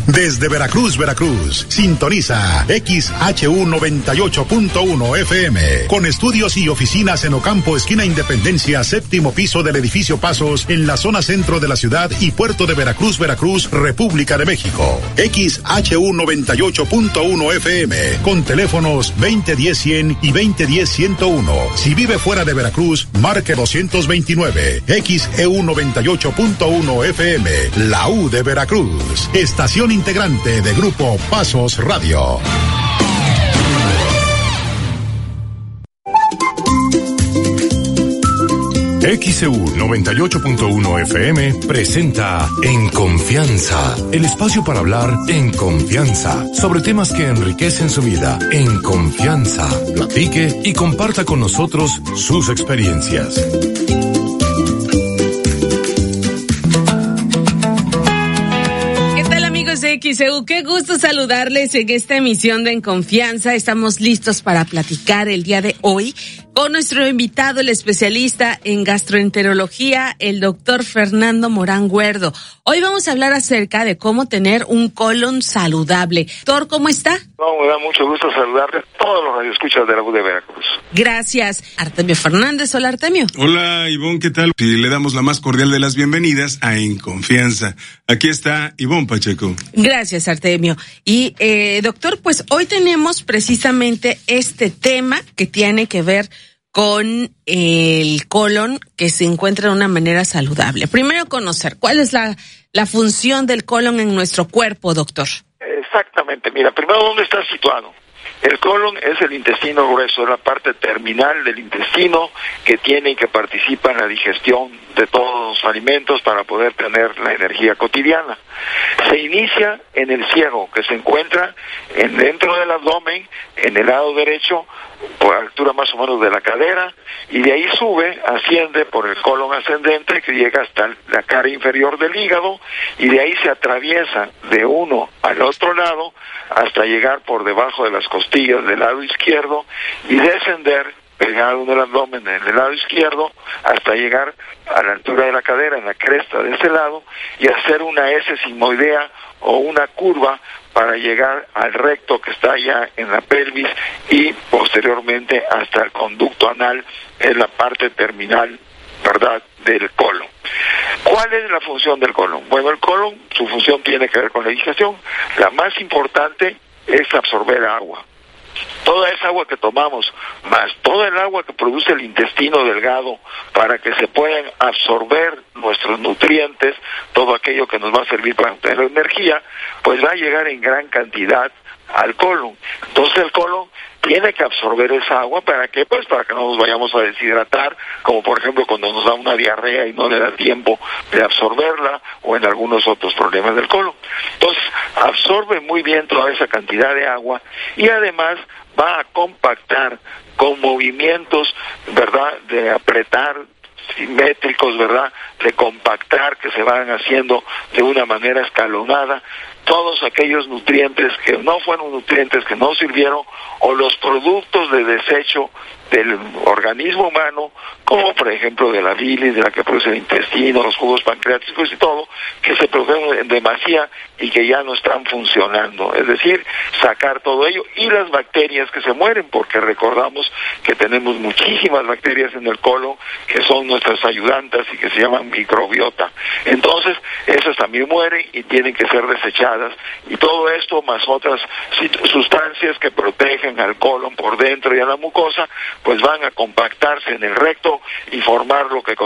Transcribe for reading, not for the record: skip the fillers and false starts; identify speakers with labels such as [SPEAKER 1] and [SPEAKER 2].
[SPEAKER 1] Desde Veracruz, Veracruz, sintoniza XHU 98.1 FM, con estudios y oficinas en Ocampo, esquina Independencia, séptimo piso del edificio Pasos, en la zona centro de la ciudad y puerto de Veracruz, Veracruz, República de México. XHU 98.1 FM, con teléfonos 2010-100 y 2010-101. Si vive fuera de Veracruz, marque 229. XEU 98.1 FM, la U de Veracruz, estación integrante de Grupo Pasos Radio.
[SPEAKER 2] XEU 98.1 FM presenta En Confianza, el espacio para hablar en confianza sobre temas que enriquecen su vida. En confianza, platique y comparta con nosotros sus experiencias.
[SPEAKER 3] XEU, qué gusto saludarles en esta emisión de En Confianza. Estamos listos para platicar el día de hoy con nuestro invitado, el especialista en gastroenterología, el doctor Fernando Morán Guerdo. Hoy vamos a hablar acerca de cómo tener un colon saludable. Doctor, ¿cómo está?
[SPEAKER 4] No, me da mucho gusto saludarle a todos los radioescuchas de la U de Veracruz.
[SPEAKER 3] Gracias. Artemio Fernández. Hola, Artemio.
[SPEAKER 5] Hola, Ivonne, ¿qué tal? Y le damos la más cordial de las bienvenidas a En Confianza. Aquí está Ivonne Pacheco.
[SPEAKER 3] Gracias, Artemio. Y, doctor, pues hoy tenemos precisamente este tema que tiene que ver con el colon que se encuentra de una manera saludable. Primero conocer, ¿cuál es la función del colon en nuestro cuerpo, doctor?
[SPEAKER 4] Exactamente, mira, primero, ¿dónde está situado? El colon es el intestino grueso, es la parte terminal del intestino que tiene y que participa en la digestión de todos los alimentos para poder tener la energía cotidiana. Se inicia en el ciego, que se encuentra dentro del abdomen, en el lado derecho, por altura más o menos de la cadera, y de ahí sube, asciende por el colon ascendente, que llega hasta la cara inferior del hígado, y de ahí se atraviesa de uno al otro lado hasta llegar por debajo de las costillas del lado izquierdo y descender pegado en el abdomen en el lado izquierdo hasta llegar a la altura de la cadera, en la cresta de ese lado, y hacer una S sigmoidea o una curva para llegar al recto que está allá en la pelvis y posteriormente hasta el conducto anal en la parte terminal, ¿verdad?, del colon. ¿Cuál es la función del colon? Bueno, el colon, su función tiene que ver con la digestión. La más importante es absorber agua. Toda esa agua que tomamos, más toda el agua que produce el intestino delgado para que se puedan absorber nuestros nutrientes, todo aquello que nos va a servir para tener energía, pues va a llegar en gran cantidad al colon. Entonces el colon tiene que absorber esa agua, ¿para qué? Pues para que no nos vayamos a deshidratar, como por ejemplo cuando nos da una diarrea y no le da tiempo de absorberla, o en algunos otros problemas del colon. Entonces absorbe muy bien toda esa cantidad de agua y además va a compactar con movimientos, ¿verdad?, de apretar simétricos, ¿verdad?, de compactar, que se van haciendo de una manera escalonada todos aquellos nutrientes que no fueron nutrientes, que no sirvieron, o los productos de desecho del organismo humano, como por ejemplo de la bilis, de la que produce el intestino, los jugos pancreáticos y todo, que se producen en demasía y que ya no están funcionando. Es decir, sacar todo ello y las bacterias que se mueren, porque recordamos que tenemos muchísimas bacterias en el colon que son nuestras ayudantas y que se llaman microbiota. Entonces, esas también mueren y tienen que ser desechadas, y todo esto más otras sustancias que protegen al colon por dentro y a la mucosa, pues van a compactarse en el recto y formar lo que